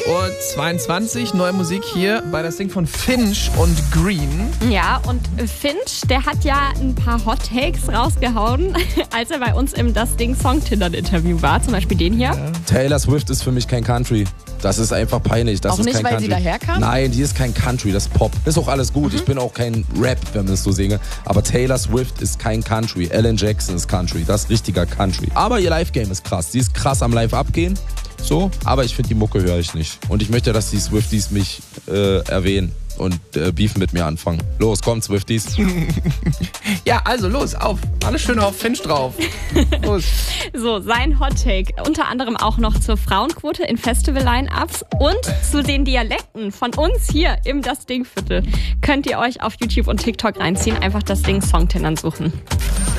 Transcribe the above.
6:22 Uhr, neue Musik hier bei das Ding von Finch und Green. Ja, und Finch, der hat ja ein paar Hot Takes rausgehauen, als er bei uns im Das Ding Songtindern-Interview war. Zum Beispiel den hier. Ja. Taylor Swift ist für mich kein Country. Das ist einfach peinlich. Das auch ist nicht, kein weil Country. sie daherkam? Nein, die ist kein Country, das ist Pop. Ist auch alles gut. Ich bin auch kein Rap, wenn man das so singe. Aber Taylor Swift ist kein Country. Alan Jackson ist Country. Das ist richtiger Country. Aber ihr Live-Game ist krass. Sie ist krass am Live abgehen. So, aber ich finde, die Mucke höre ich nicht. Und ich möchte, dass die Swifties mich erwähnen und Beef mit mir anfangen. Los, kommt, Swifties. Ja, also los, auf. Alles schön auf Finch drauf. Los. So, sein Hot Take. Unter anderem auch noch zur Frauenquote in Festival-Line-Ups und zu den Dialekten von uns hier im Das Ding Viertel. Könnt ihr euch auf YouTube und TikTok reinziehen. Einfach Das Ding Songtindern suchen.